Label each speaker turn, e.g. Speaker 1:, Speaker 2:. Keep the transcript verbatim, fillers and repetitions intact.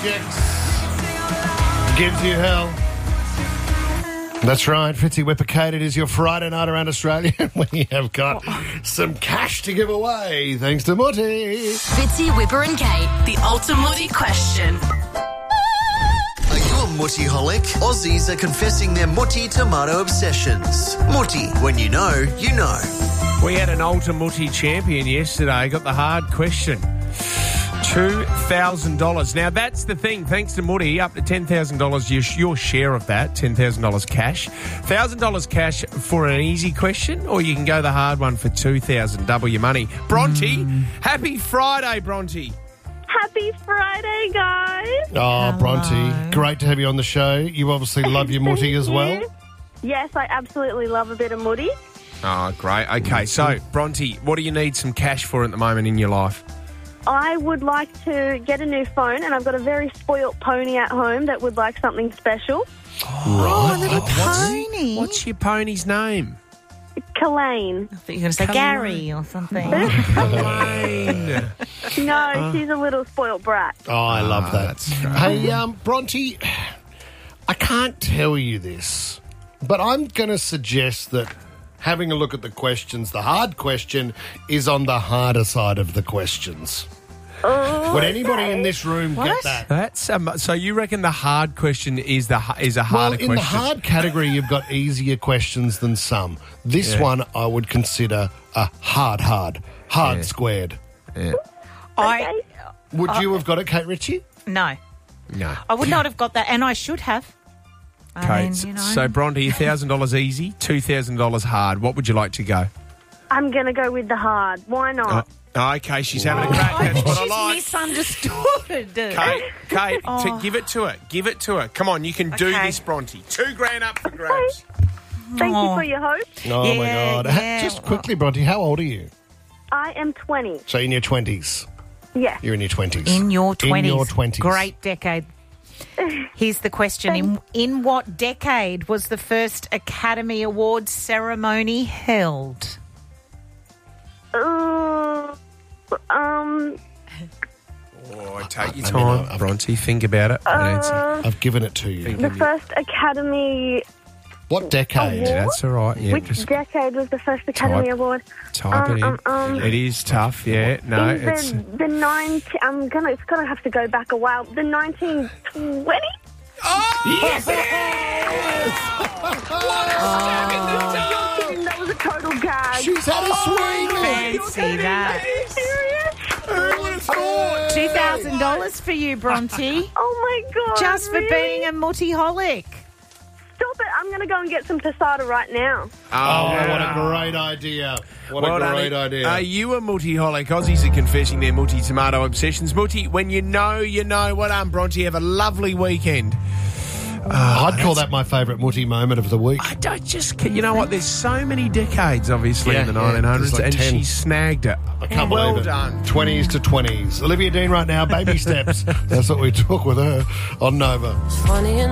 Speaker 1: Rejects. Gives you hell. That's right, Fitzy Whipper Kate. It is your Friday night around Australia. We have got some cash to give away, thanks to Mutti.
Speaker 2: Fitzy Whipper and Kate, the ultimate question.
Speaker 3: Are you a Mutti-holic? Aussies are confessing their Mutti tomato obsessions. Mutti, when you know, you know.
Speaker 4: We had an Ultimutti champion yesterday, got the hard question. two thousand dollars. Now, that's the thing. Thanks to Mutti, up to ten thousand dollars, your, your share of that, ten thousand dollars cash. one thousand dollars cash for an easy question, or you can go the hard one for two thousand dollars, double your money. Bronte, mm. happy Friday, Bronte.
Speaker 5: Happy Friday, guys.
Speaker 1: Oh, Hello. Bronte, great to have you on the show. You obviously love your Mutti as well.
Speaker 5: Yes, I absolutely love a bit of Mutti.
Speaker 4: Oh, great. Okay, so, Bronte, what do you need some cash for at the moment in your life?
Speaker 5: I would like to get a new phone, and I've got a very spoilt pony at home that would like something special.
Speaker 4: Oh,
Speaker 6: right. little
Speaker 4: what's,
Speaker 6: pony.
Speaker 4: What's your pony's name?
Speaker 5: Kalane.
Speaker 6: I thought you were going to say
Speaker 4: Kalane.
Speaker 6: Gary or something.
Speaker 4: Kalane.
Speaker 5: No, uh, she's a little spoilt brat.
Speaker 1: Oh, I love
Speaker 4: oh,
Speaker 1: that. Hey, um, Bronte, I can't tell you this, but I'm going to suggest that having a look at the questions, the hard question is on the harder side of the questions.
Speaker 5: Oh,
Speaker 1: Would anybody
Speaker 5: okay.
Speaker 1: in this room
Speaker 6: What?
Speaker 1: get that?
Speaker 4: That's um, so you reckon the hard question is the is a harder
Speaker 1: Well, in
Speaker 4: question?
Speaker 1: the hard category, you've got easier questions than some. This
Speaker 4: Yeah.
Speaker 1: one I would consider a hard, hard, hard
Speaker 4: Yeah.
Speaker 1: squared.
Speaker 4: Yeah.
Speaker 6: I
Speaker 1: Would you have got it, Kate Ritchie?
Speaker 6: No.
Speaker 4: No.
Speaker 6: I would not have got that, and I should have. I
Speaker 4: Okay,
Speaker 6: mean,
Speaker 4: so-
Speaker 6: you know.
Speaker 4: so Bronte, one thousand dollars easy, two thousand dollars hard. What would you like to go?
Speaker 5: I'm going to go with the hard. Why not?
Speaker 4: Oh, okay, she's having a crack. That's what I
Speaker 6: She's
Speaker 4: like.
Speaker 6: misunderstood.
Speaker 4: Kate, Kate,
Speaker 6: Oh.
Speaker 4: to give it to her. Give it to her. Come on, you can do
Speaker 6: Okay.
Speaker 4: this, Bronte. Two grand up for grabs.
Speaker 5: Thank
Speaker 6: Oh.
Speaker 5: you for your hope.
Speaker 1: Oh,
Speaker 6: Yeah,
Speaker 1: my God.
Speaker 6: yeah.
Speaker 1: Just quickly, Bronte, how old are you?
Speaker 5: I am twenty.
Speaker 1: So in your twenties.
Speaker 5: Yes.
Speaker 1: You're in your twenties.
Speaker 6: In your twenties.
Speaker 1: In your twenties.
Speaker 6: Great decade. Here's the question. In, in what decade was the first Academy Awards ceremony held?
Speaker 5: Uh, um,
Speaker 4: Oh, take your
Speaker 1: I mean,
Speaker 4: time,
Speaker 1: I've-
Speaker 4: Bronte. Think about it. and answer.
Speaker 5: uh,
Speaker 1: I've given it to you.
Speaker 5: the first Academy...
Speaker 1: What decade?
Speaker 5: Award?
Speaker 4: Yeah, that's all right. Yeah,
Speaker 5: Which
Speaker 4: just
Speaker 5: decade was the first Academy
Speaker 4: type-
Speaker 5: Award?
Speaker 4: type it in.
Speaker 5: Um, um, um,
Speaker 4: It is tough. Yeah, no,
Speaker 5: In
Speaker 4: it's
Speaker 5: the, the nineteen... I'm gonna... It's gonna have to go back a while. The nineteen twenty?
Speaker 4: yes.
Speaker 5: That was a total gag.
Speaker 1: She's had a swing.
Speaker 6: Fancy that.
Speaker 5: Serious?
Speaker 4: Who would have thought?
Speaker 6: two thousand dollars for you, Bronte.
Speaker 5: Oh, my God.
Speaker 6: Just for
Speaker 5: really?
Speaker 6: being a Mutti-holic.
Speaker 5: Stop it. I'm going to go and get some Tosada right now.
Speaker 1: Oh, what a great idea. What
Speaker 4: Well
Speaker 1: a
Speaker 4: done.
Speaker 1: great idea.
Speaker 4: Are you a Mutti-holic? Aussies are confessing their Mutti-tomato obsessions. Mutti, when you know, you know. Well done, Bronte. Have a lovely weekend.
Speaker 1: I'd call that my favourite Mutti moment of the week.
Speaker 4: I don't just... You know what? There's so many decades, obviously,
Speaker 1: Yeah,
Speaker 4: in the
Speaker 1: yeah,
Speaker 4: nineteen hundreds,
Speaker 1: there's like
Speaker 4: and
Speaker 1: ten.
Speaker 4: she snagged it.
Speaker 1: I can't
Speaker 4: well
Speaker 1: believe it.
Speaker 4: done.
Speaker 1: twenties to twenties. Olivia Dean right now, baby steps. That's what we talk with her on Nova.
Speaker 2: Funny